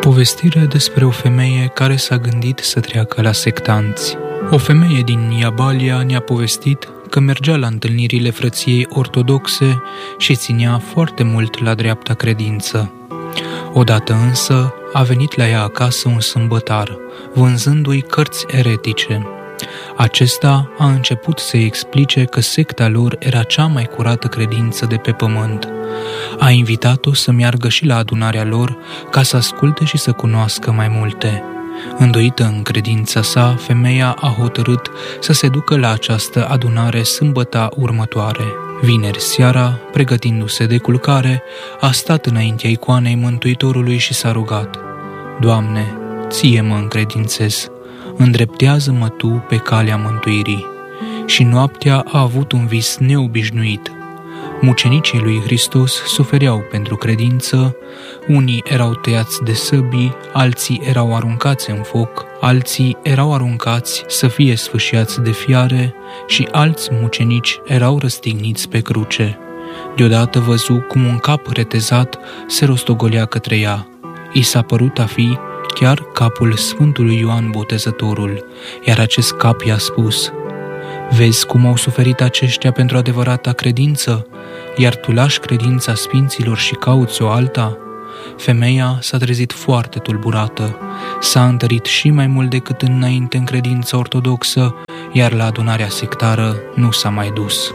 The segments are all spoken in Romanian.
Povestire despre o femeie care s-a gândit să treacă la sectanți. O femeie din Iabalia ne-a povestit că mergea la întâlnirile frăției ortodoxe și ținea foarte mult la dreapta credință. Odată însă a venit la ea acasă un sâmbătar, vânzându-i cărți eretice. Acesta a început să-i explice că secta lor era cea mai curată credință de pe pământ. A invitat-o să meargă și la adunarea lor ca să asculte și să cunoască mai multe. Îndoită în credința sa, femeia a hotărât să se ducă la această adunare sâmbăta următoare. Vineri seara, pregătindu-se de culcare, a stat înaintea icoanei Mântuitorului și s-a rugat: Doamne, Ție mă încredințez, îndreptează-mă Tu pe calea mântuirii. Și noaptea a avut un vis neobișnuit. Mucenicii lui Hristos sufereau pentru credință, unii erau tăiați de săbii, alții erau aruncați în foc, alții erau aruncați să fie sfâșiați de fiare și alți mucenici erau răstigniți pe cruce. Deodată văzu cum un cap retezat se rostogolea către ea. I s-a părut a fi chiar capul Sfântului Ioan Botezătorul, iar acest cap i-a spus: Vezi cum au suferit aceștia pentru adevărata credință, iar tu lași credința sfinților și cauți o alta? Femeia s-a trezit foarte tulburată, s-a întărit și mai mult decât înainte în credința ortodoxă, iar la adunarea sectară nu s-a mai dus.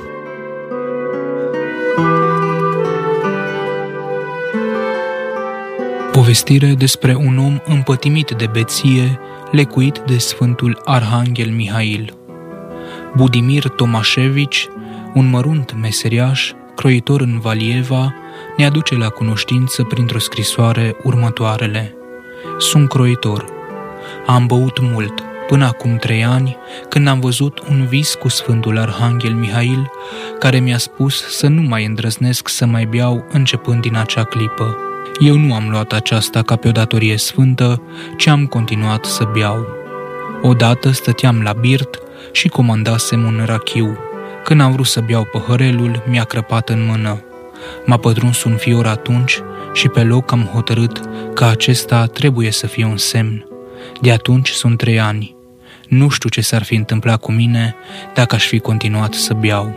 Povestire despre un om împătimit de beție, lecuit de Sfântul Arhanghel Mihail. Budimir Tomașevici, un mărunt meseriaș, croitor în Valieva, ne aduce la cunoștință printr-o scrisoare următoarele: Sunt croitor. Am băut mult, până acum 3 ani, când am văzut un vis cu Sfântul Arhanghel Mihail, care mi-a spus să nu mai îndrăznesc să mai beau începând din acea clipă. Eu nu am luat aceasta ca pe o datorie sfântă, ci am continuat să beau. Odată stăteam la birt și comandasem un rachiu. Când am vrut să beau păhărelul, mi-a crăpat în mână. M-a pătruns un fior atunci și pe loc am hotărât că acesta trebuie să fie un semn. De atunci sunt 3 ani. Nu știu ce s-ar fi întâmplat cu mine dacă aș fi continuat să beau.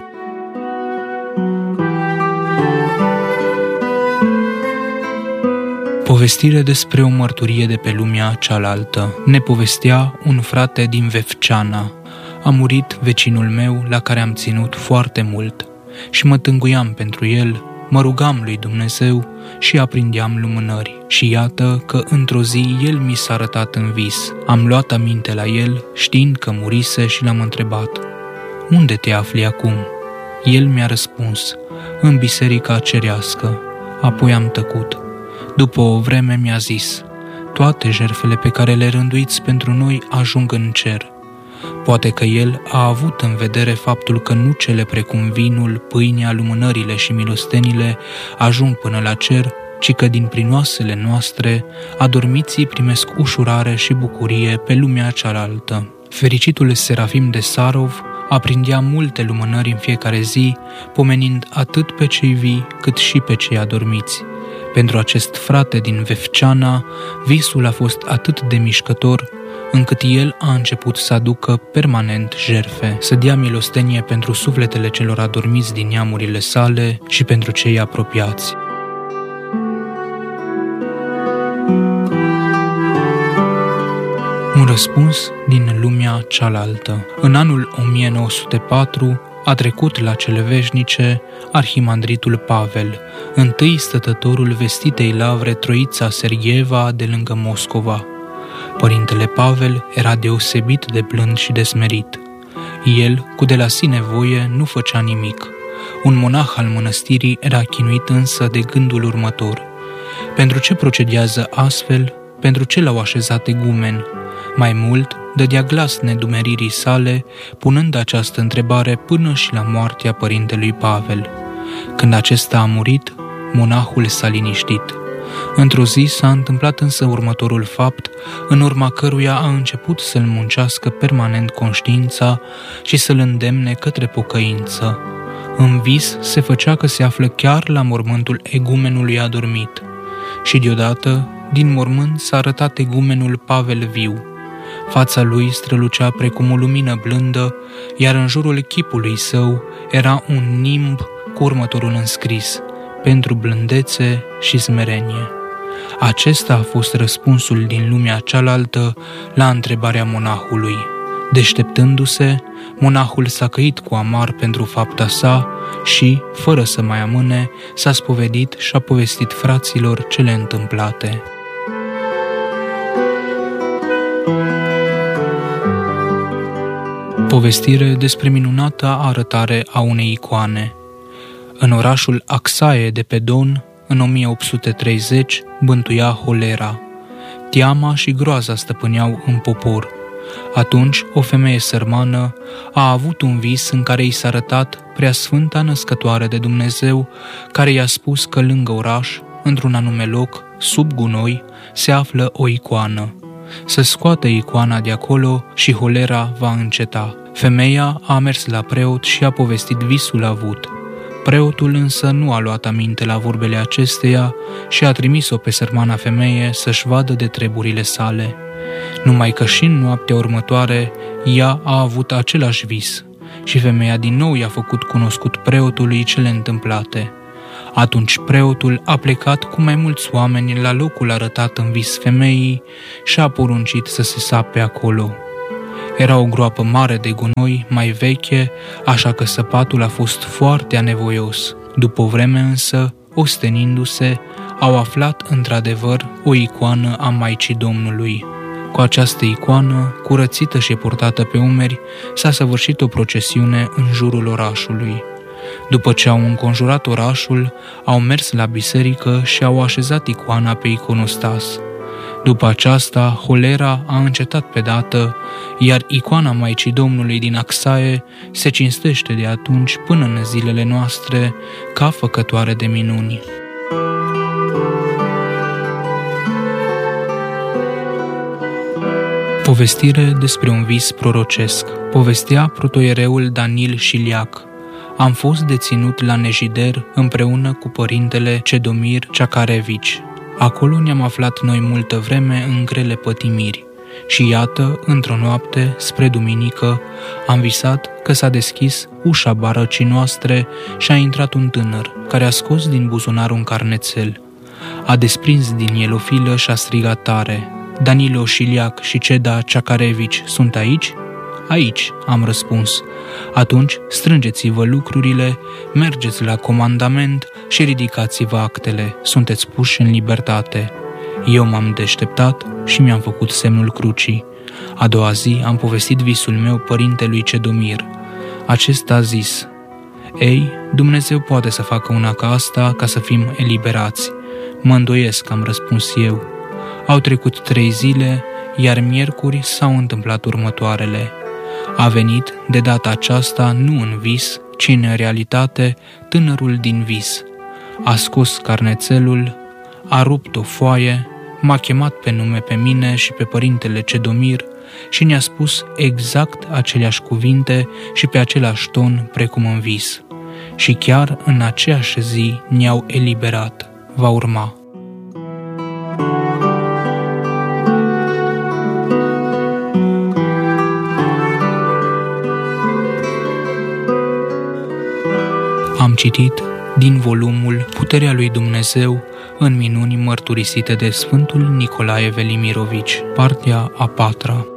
Povestire despre o mărturie de pe lumea cealaltă. Ne povestea un frate din Vefceana. A murit vecinul meu la care am ținut foarte mult și mă tânguiam pentru el, mă rugam lui Dumnezeu și aprindeam lumânări. Și iată că într-o zi el mi s-a arătat în vis. Am luat aminte la el, știind că murise, și l-am întrebat: Unde te afli acum? El mi-a răspuns: În biserica cerească. Apoi am tăcut. După o vreme mi-a zis: Toate jertfele pe care le rânduiți pentru noi ajung în cer. Poate că el a avut în vedere faptul că nu cele precum vinul, pâinea, lumânările și milostenile ajung până la cer, ci că din prinoasele noastre adormiții primesc ușurare și bucurie pe lumea cealaltă. Fericitul Serafim de Sarov aprindea multe lumânări în fiecare zi, pomenind atât pe cei vii cât și pe cei adormiți. Pentru acest frate din Vefceana, visul a fost atât de mișcător, încât el a început să aducă permanent jertfe, să dea milostenie pentru sufletele celor adormiți din neamurile sale și pentru cei apropiați. Un răspuns din lumea cealaltă. În anul 1904 a trecut la cele veșnice arhimandritul Pavel, întâi stătătorul vestitei lavre Troița Sergheva de lângă Moscova. Părintele Pavel era deosebit de blând și de smerit. El, cu de la sine voie, nu făcea nimic. Un monah al mănăstirii era chinuit însă de gândul următor: pentru ce procedează astfel? Pentru ce l-au așezat egumen? Mai mult, dădea glas nedumeririi sale, punând această întrebare până și la moartea părintelui Pavel. Când acesta a murit, monahul s-a liniștit. Într-o zi s-a întâmplat însă următorul fapt, în urma căruia a început să-l muncească permanent conștiința și să-l îndemne către pocăință. În vis se făcea că se află chiar la mormântul egumenului adormit și deodată din mormânt s-a arătat egumenul Pavel viu. Fața lui strălucea precum o lumină blândă, iar în jurul chipului său era un nimb cu următorul înscris: pentru blândețe și smerenie. Acesta a fost răspunsul din lumea cealaltă la întrebarea monahului. Deșteptându-se, monahul s-a căit cu amar pentru fapta sa și, fără să mai amâne, s-a spovedit și a povestit fraților cele întâmplate. Povestire despre minunata arătare a unei icoane. În orașul Axaie de pe Don, în 1830, bântuia holera. Teama și groaza stăpâneau în popor. Atunci, o femeie sărmană a avut un vis în care i s-a arătat Preasfânta Născătoare de Dumnezeu, care i-a spus că lângă oraș, într-un anume loc, sub gunoi, se află o icoană. Să scoată icoana de acolo și holera va înceta. Femeia a mers la preot și a povestit visul avut. Preotul însă nu a luat aminte la vorbele acesteia și a trimis-o pe sărmana femeie să-și vadă de treburile sale. Numai că și în noaptea următoare ea a avut același vis și femeia din nou i-a făcut cunoscut preotului cele întâmplate. Atunci preotul a plecat cu mai mulți oameni la locul arătat în vis femeii și a poruncit să se sape acolo. Era o groapă mare de gunoi, mai veche, așa că săpatul a fost foarte anevoios. După o vreme însă, ostenindu-se, au aflat într-adevăr o icoană a Maicii Domnului. Cu această icoană, curățită și purtată pe umeri, s-a săvârșit o procesiune în jurul orașului. După ce au înconjurat orașul, au mers la biserică și au așezat icoana pe iconostas. După aceasta, holera a încetat pe dată, iar icoana Maicii Domnului din Axaie se cinstește de atunci până în zilele noastre ca făcătoare de minuni. Povestire despre un vis prorocesc. Povestea protoiereul Danil Șiliac. Am fost deținut la Nejider împreună cu părintele Cedomir Ceacarevici. Acolo ne-am aflat noi multă vreme în grele pătimiri. Și iată, într-o noapte, spre duminică, am visat că s-a deschis ușa barăcii noastre și a intrat un tânăr, care a scos din buzunar un carnețel. A desprins din el o filă și a strigat tare: Danilo Șiliac și Ceda Ceacarevici sunt aici? Aici, am răspuns. Atunci strângeți-vă lucrurile, mergeți la comandament și ridicați-vă actele. Sunteți puși în libertate. Eu m-am deșteptat și mi-am făcut semnul crucii. A doua zi am povestit visul meu părintelui Cedomir. Acesta a zis: Ei, Dumnezeu poate să facă una ca asta ca să fim eliberați. Mă îndoiesc, am răspuns eu. Au trecut 3 zile, iar miercuri s-au întâmplat următoarele. A venit, de data aceasta, nu în vis, ci în realitate, tânărul din vis. A scos carnețelul, a rupt o foaie, m-a chemat pe nume pe mine și pe părintele Cedomir și ne-a spus exact aceleași cuvinte și pe același ton precum în vis. Și chiar în aceeași zi ne-au eliberat. Va urma. Am citit din volumul Puterea lui Dumnezeu în minuni mărturisite de Sfântul Nicolae Velimirovici, partea a 4-a.